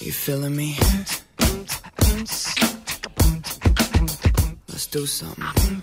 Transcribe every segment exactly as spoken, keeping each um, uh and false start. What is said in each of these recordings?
You feeling me? Let's do something.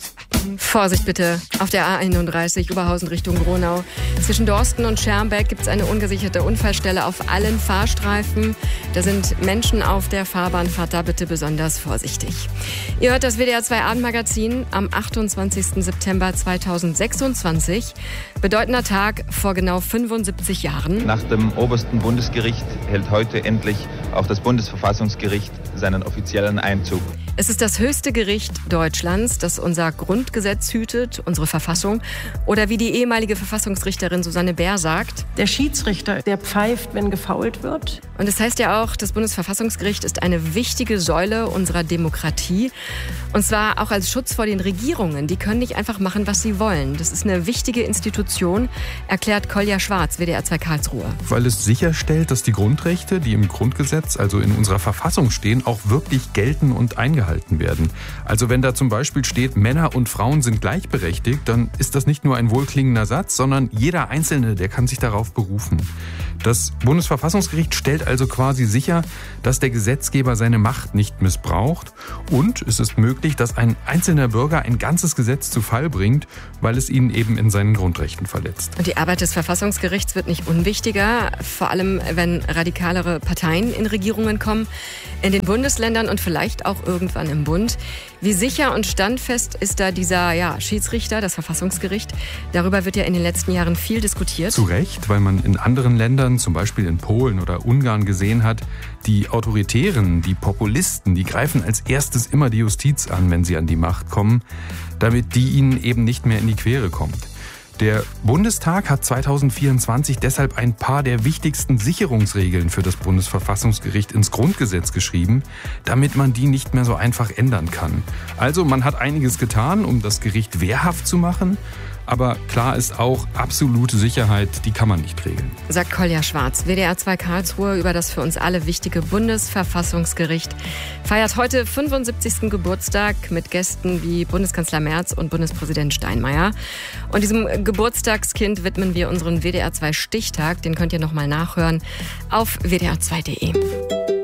Vorsicht bitte, auf der A einunddreißig Oberhausen Richtung Gronau. Zwischen Dorsten und Schermbeck gibt es eine ungesicherte Unfallstelle auf allen Fahrstreifen. Da sind Menschen auf der Fahrbahn, fahrt da bitte besonders vorsichtig. Ihr hört das W D R zwei Abendmagazin am achtundzwanzigsten September zweitausendsechsundzwanzig. Bedeutender Tag vor genau fünfundsiebzig Jahren. Nach dem obersten Bundesgericht hält heute endlich auch das Bundesverfassungsgericht seinen offiziellen Einzug. Es ist das höchste Gericht Deutschlands, das unser Grundgesetz hütet, unsere Verfassung. Oder wie die ehemalige Verfassungsrichterin Susanne Bär sagt: Der Schiedsrichter, der pfeift, wenn gefoult wird. Und es heißt ja auch, das Bundesverfassungsgericht ist eine wichtige Säule unserer Demokratie. Und zwar auch als Schutz vor den Regierungen. Die können nicht einfach machen, was sie wollen. Das ist eine wichtige Institution, erklärt Kolja Schwarz, W D R zwei Karlsruhe. Weil es sicherstellt, dass die Grundrechte, die im Grundgesetz, also in unserer Verfassung stehen, auch wirklich gelten und eingehalten werden. Also wenn da zum Beispiel steht, Männer und Frauen sind gleichberechtigt, dann ist das nicht nur ein wohlklingender Satz, sondern jeder Einzelne, der kann sich darauf berufen. Das Bundesverfassungsgericht stellt also quasi sicher, dass der Gesetzgeber seine Macht nicht missbraucht, und es ist möglich, dass ein einzelner Bürger ein ganzes Gesetz zu Fall bringt, weil es ihn eben in seinen Grundrechten verletzt. Und die Arbeit des Verfassungsgerichts wird nicht unwichtiger, vor allem wenn radikalere Parteien in Regierungen kommen, in den Bundesländern und vielleicht auch irgendwann im Bund. Wie sicher und standfest ist da dieser ja, Schiedsrichter, das Verfassungsgericht? Darüber wird ja in den letzten Jahren viel diskutiert. Zu Recht, weil man in anderen Ländern, zum Beispiel in Polen oder Ungarn, gesehen hat, die Autoritären, die Populisten, die greifen als erstes immer die Justiz an, wenn sie an die Macht kommen, damit die ihnen eben nicht mehr in die Quere kommt. Der Bundestag hat zweitausendvierundzwanzig deshalb ein paar der wichtigsten Sicherungsregeln für das Bundesverfassungsgericht ins Grundgesetz geschrieben, damit man die nicht mehr so einfach ändern kann. Also man hat einiges getan, um das Gericht wehrhaft zu machen. Aber klar ist auch, absolute Sicherheit, die kann man nicht regeln. Sagt Kolja Schwarz, W D R zwei Karlsruhe, über das für uns alle wichtige Bundesverfassungsgericht. Feiert heute fünfundsiebzigsten Geburtstag mit Gästen wie Bundeskanzler Merz und Bundespräsident Steinmeier. Und diesem Geburtstagskind widmen wir unseren W D R zwei Stichtag. Den könnt ihr nochmal nachhören auf w d r zwei punkt d e.